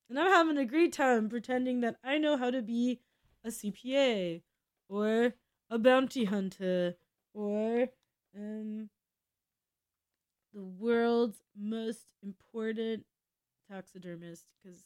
And I'm having a great time pretending that I know how to be a CPA or a bounty hunter or um, the world's most important taxidermist because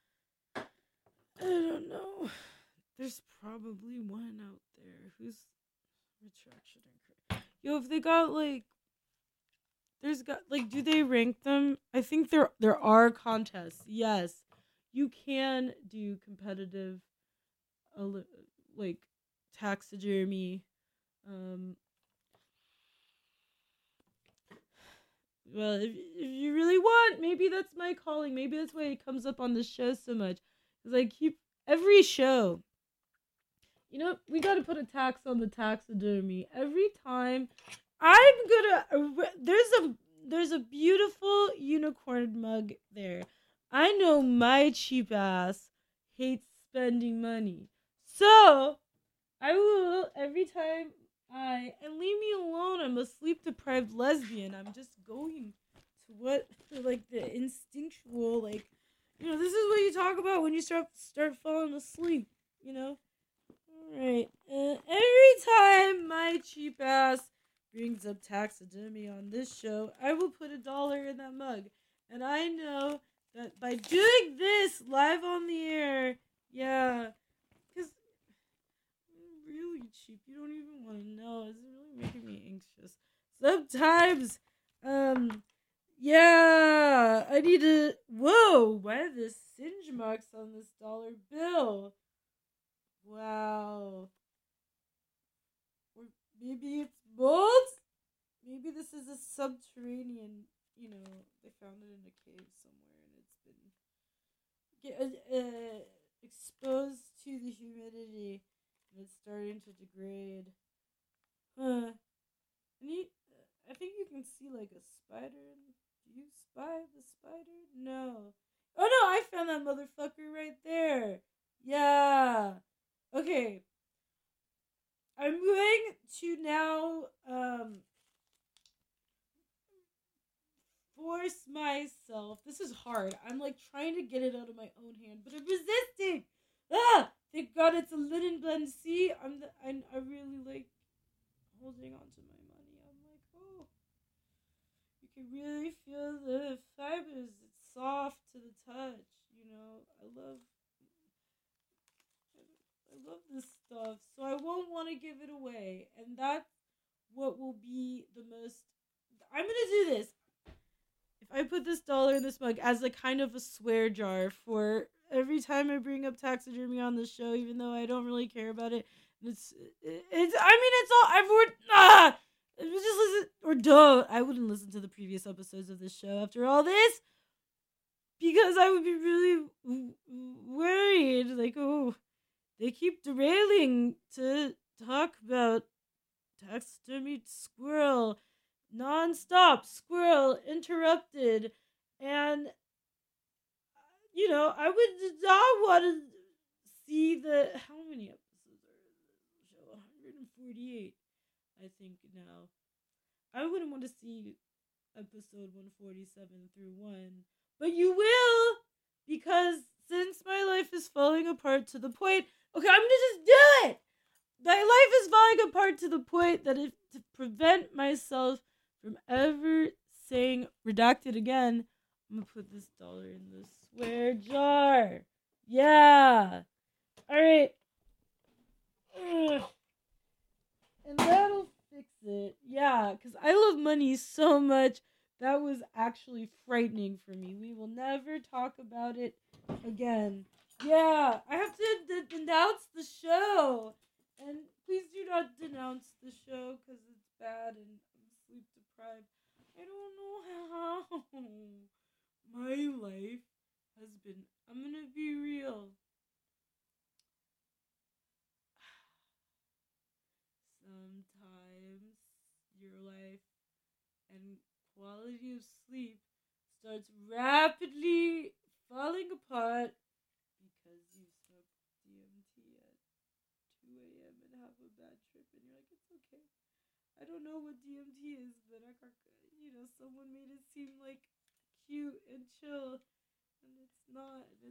I don't know. There's probably one out there who's retraction and yo. If they got like, there's got like, do they rank them? I think there are contests. Yes, you can do competitive, uh, like taxidermy. Um, well, if you really want, maybe that's my calling. Maybe that's why it comes up on the show so much. Cause I keep every show. You know, we got to put a tax on the taxidermy every time. I'm gonna. There's a beautiful unicorn mug there. I know my cheap ass hates spending money, so I will every time and leave me alone. I'm a sleep deprived lesbian. I'm just going to what like the instinctual like this is what you talk about when you start falling asleep. You know. All right. Every time my cheap ass brings up taxidermy on this show, I will put $1 in that mug, and I know that by doing this live on the air, yeah, because really cheap. You don't even want to know. It's really making me anxious. Sometimes, yeah, I need to. Whoa, why are there singe marks on this dollar bill? Wow. Or maybe it's both? Maybe this is a subterranean, they found it in a cave somewhere and it's been exposed to the humidity and it's starting to degrade. Huh. I think you can see like a spider. Do you spy the spider? No. Oh no, I found that motherfucker right there. Yeah. Okay. I'm going to now force myself. This is hard. I'm like trying to get it out of my own hand, but I'm resisting. Ah! Thank God it's a linen blend. See, I really like holding on to my money. I'm like, oh, you can really feel the fibers. It's soft to the touch. I love this stuff, so I won't want to give it away, and that's what will be the most. I'm gonna do this. If I put this $1 in this mug as a kind of a swear jar for every time I bring up taxidermy on the show, even though I don't really care about it, it's. I mean, it's all I've heard. Just listen or don't. I wouldn't listen to the previous episodes of this show after all this because I would be really worried. Like, oh, they keep derailing to talk about taxidermy squirrel non-stop squirrel interrupted and I would not want to see the how many episodes are in the show 148 I think now I wouldn't want to see episode 147 through 1 but you will because since my life is falling apart to the point okay I'm gonna just do it my life is falling apart to the point that if to prevent myself from ever saying redacted again, I'm gonna put this $1 in the swear jar. Yeah. Alright. And that'll fix it. Yeah, because I love money so much. That was actually frightening for me. We will never talk about it again. Yeah, I have to denounce the show. And please do not denounce the show because it's bad and I'm sleep deprived. I don't know how. My life has been. I'm gonna be real. Sometimes your life and quality of sleep starts rapidly falling apart because you smoked DMT at 2 a.m. and have a bad trip, and you're like, it's okay. I don't know what DMT is, but I got, someone made it seem like cute and chill, and it's not.